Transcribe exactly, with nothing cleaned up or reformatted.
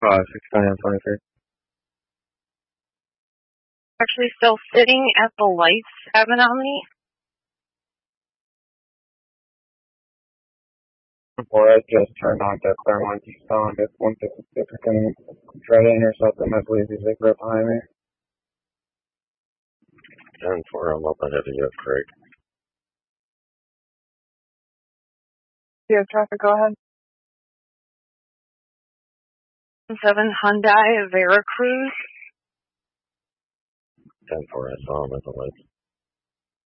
Uh, six nine twenty-three. Actually still sitting at the lights, having on me. Before I just turned on to Claremont Keystone, if one fifty-six can try to intercept them as Lazy Zig right behind me. ten four, I'm up ahead of you, Craig. Yeah, traffic, go ahead. seven Hyundai Veracruz. ten four, I saw him at the lights.